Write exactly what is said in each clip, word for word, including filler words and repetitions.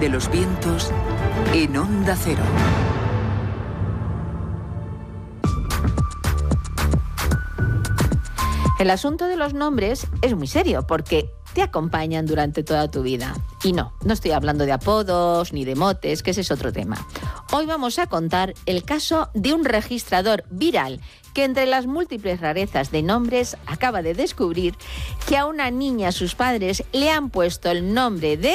de los vientos en Onda Cero. El asunto de los nombres es muy serio porque te acompañan durante toda tu vida. Y no, no estoy hablando de apodos ni de motes, que ese es otro tema. Hoy vamos a contar el caso de un registrador viral que entre las múltiples rarezas de nombres acaba de descubrir que a una niña sus padres le han puesto el nombre de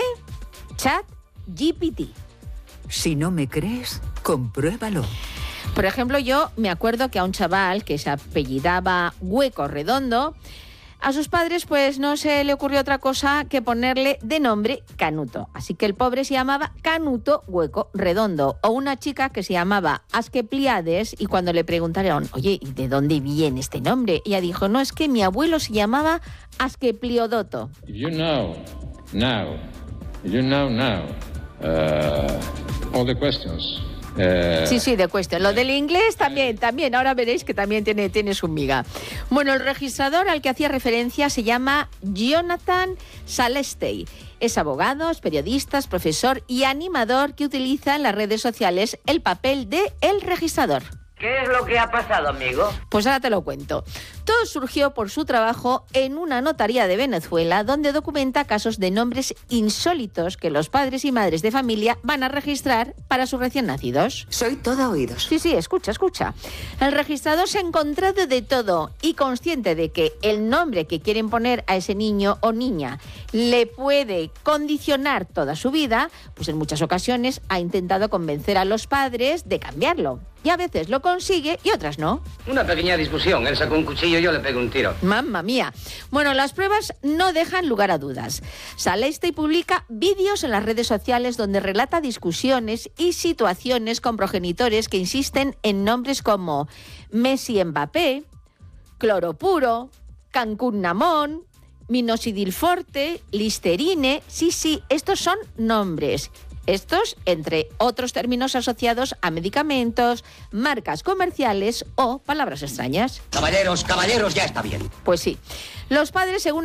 ChatGPT. Si no me crees, compruébalo. Por ejemplo, yo me acuerdo que a un chaval que se apellidaba Hueco Redondo, a sus padres pues no se le ocurrió otra cosa que ponerle de nombre Canuto. Así que el pobre se llamaba Canuto Hueco Redondo. O una chica que se llamaba Asclepiades y cuando le preguntaron, oye, ¿y de dónde viene este nombre? Ella dijo, no, es que mi abuelo se llamaba Asclepiódoto. You know, now, you know now, uh, all the questions. Eh... Sí, sí, de cuestión. Lo del inglés también, también. Ahora veréis que también tiene, tiene su miga. Bueno, el registrador al que hacía referencia se llama Jonathan Salestey. Es abogado, es periodista, es profesor y animador que utiliza en las redes sociales el papel de el registrador. ¿Qué es lo que ha pasado, amigo? Pues ahora te lo cuento. Todo surgió por su trabajo en una notaría de Venezuela donde documenta casos de nombres insólitos que los padres y madres de familia van a registrar para sus recién nacidos. Soy toda oídos. Sí, sí, escucha, escucha. El registrador se ha encontrado de todo y consciente de que el nombre que quieren poner a ese niño o niña le puede condicionar toda su vida, pues en muchas ocasiones ha intentado convencer a los padres de cambiarlo. Y a veces lo consigue y otras no. Una pequeña discusión. Él sacó un cuchillo y yo le pego un tiro. ¡Mamma mía! Bueno, las pruebas no dejan lugar a dudas. Salestey publica vídeos en las redes sociales donde relata discusiones y situaciones con progenitores que insisten en nombres como Messi Mbappé, Cloropuro, Cancún Namón, Minoxidil Forte, Listerine. Sí, sí, estos son nombres. Estos, entre otros términos asociados a medicamentos, marcas comerciales o palabras extrañas. Caballeros, caballeros, ya está bien. Pues sí. Los padres, según